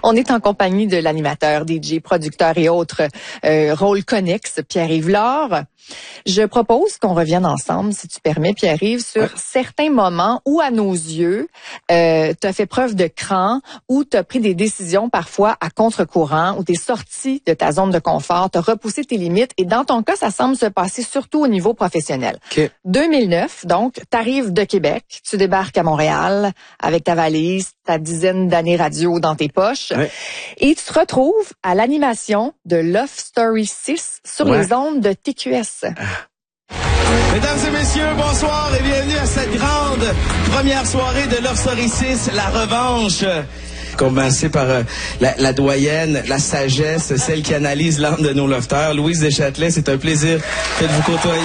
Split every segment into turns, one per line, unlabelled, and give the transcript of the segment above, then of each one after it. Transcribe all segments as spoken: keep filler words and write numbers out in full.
On est en compagnie de l'animateur, D J, producteur et autres euh, rôles connexes, Pierre-Yves Lard. Je propose qu'on revienne ensemble, si tu permets, Pierre-Yves, sur ouais. certains moments où, à nos yeux, euh, tu as fait preuve de cran, où tu as pris des décisions parfois à contre-courant, où tu es sorti de ta zone de confort, tu as repoussé tes limites. Et dans ton cas, ça semble se passer surtout au niveau professionnel.
Okay.
deux mille neuf, donc, tu arrives de Québec, tu débarques à Montréal avec ta valise, ta dizaine d'années radio dans tes poches,
ouais.
et tu te retrouves à l'animation de Love Story six sur ouais. les ondes de T Q S.
Mesdames et messieurs, bonsoir et bienvenue à cette grande première soirée de Love Story six, la revanche. Commencer par euh, la, la doyenne, la sagesse, celle qui analyse l'âme de nos lofters. Louise Deschâtelet, c'est un plaisir de vous côtoyer.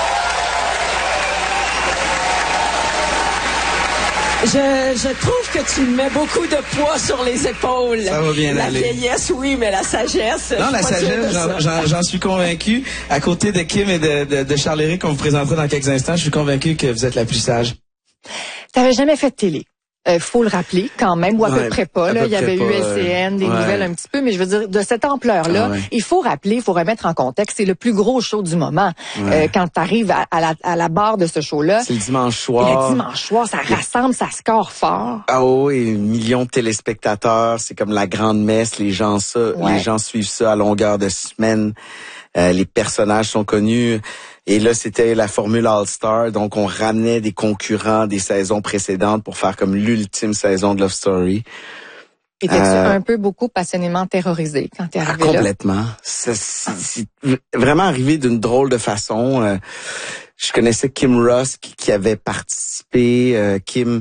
Je, je trouve que tu mets beaucoup de poids sur les épaules.
Ça va bien
la
aller.
La vieillesse, oui, mais la sagesse...
Non, la sagesse, j'en, j'en, j'en suis convaincu. À côté de Kim et de, de, de Charles-Éric, qu'on vous présentera dans quelques instants, je suis convaincu que vous êtes la plus sage.
T'avais jamais fait de télé. Euh, faut le rappeler quand même, ou à
ouais,
peu près pas. Là, il y avait eu L C N, des ouais. nouvelles un petit peu, mais je veux dire, de cette ampleur-là, ouais. il faut rappeler, il faut remettre en contexte, c'est le plus gros show du moment. Ouais. Euh, quand tu arrives à, à, la, à la barre de ce show-là.
C'est le dimanche soir.
Et le dimanche soir, ça rassemble, ça score fort.
Ah oui, millions de téléspectateurs, c'est comme la grande messe, les gens ça, ouais. les gens suivent ça à longueur de semaine. Euh, les personnages sont connus. Et là, c'était la formule All-Star. Donc, on ramenait des concurrents des saisons précédentes pour faire comme l'ultime saison de Love Story.
Étais-tu euh, un peu beaucoup passionnément terrorisé quand t'es arrivé
ah,
là?
Complètement. C'est, c'est, c'est vraiment arrivé d'une drôle de façon. Euh, je connaissais Kim Ross qui, qui avait participé. Euh, Kim...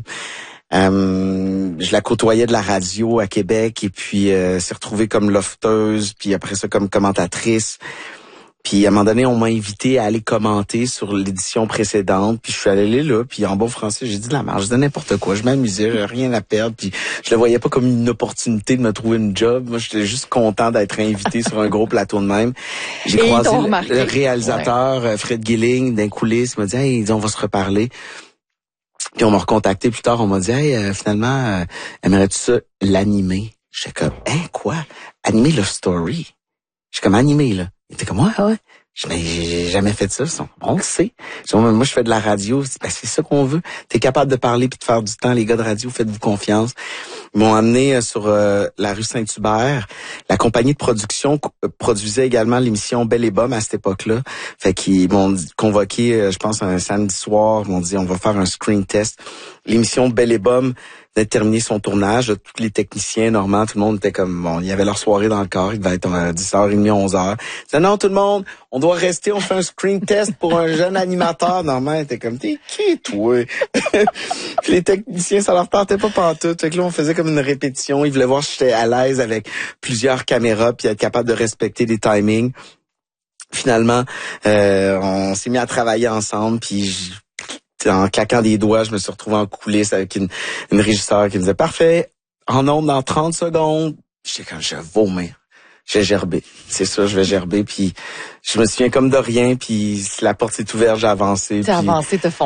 Euh, je la côtoyais de la radio à Québec et puis euh, s'est retrouvée comme lofteuse, puis après ça comme commentatrice. Puis à un moment donné, on m'a invité à aller commenter sur l'édition précédente. Puis je suis allé là, puis en bon français, j'ai dit de la marge, je disais n'importe quoi. Je m'amusais, j'avais rien à perdre. Puis je le voyais pas comme une opportunité de me trouver une job. Moi, j'étais juste content d'être invité sur un gros plateau de même. J'ai
et
croisé le, le réalisateur
ouais.
Fred Gilling d'un coulisses. Il m'a dit, hey, on va se reparler. Puis on m'a recontacté plus tard, on m'a dit, hey, euh, finalement, euh, aimerais-tu ça l'animer? J'étais comme, hein, quoi? Animer Love Story? J'étais comme, animé, là. Il était comme, ouais, ouais. Je mais j'ai jamais fait ça. On le sait. Je dis, moi, je fais de la radio. Ben, c'est ça qu'on veut. T'es capable de parler puis de faire du temps. Les gars de radio, faites-vous confiance. Ils m'ont amené sur euh, la rue Saint-Hubert. La compagnie de production euh, produisait également l'émission Belle et Bomme à cette époque-là. Fait qu'ils m'ont convoqué, euh, je pense, un samedi soir. Ils m'ont dit, on va faire un screen test. L'émission Belle et Bomme venait de terminer son tournage. Tous les techniciens, Normand, tout le monde était comme, bon, il y avait leur soirée dans le corps. Il devait être euh, dix heures trente, onze heures. Ils disaient, non, tout le monde, on doit rester, on fait un screen test pour un jeune animateur. Normand était comme, t'es qui, toi? Puis les techniciens, ça leur tentait pas pantoute. Fait que là, on faisait comme une répétition. Ils voulaient voir si j'étais à l'aise avec plusieurs caméras puis être capable de respecter des timings. Finalement, euh, on s'est mis à travailler ensemble puis je, en claquant des doigts, je me suis retrouvé en coulisses avec une, une régisseur qui me disait, parfait, en ondes dans trente secondes. J'étais comme, je vais vomir. Je vais gerber. C'est ça, je vais gerber. Puis je me souviens comme de rien. Puis la porte s'est ouverte, j'ai avancé.
T'as avancé, t'as